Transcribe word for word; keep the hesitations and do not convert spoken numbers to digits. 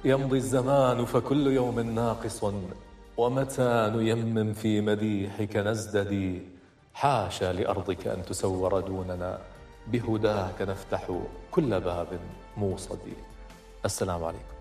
يمضي الزمان فكل يوم ناقص، ومتى نيمم في مديحك نزددي. حاشا لأرضك أن تسور دوننا، بهداك نفتح كل باب موصد. السلام عليكم.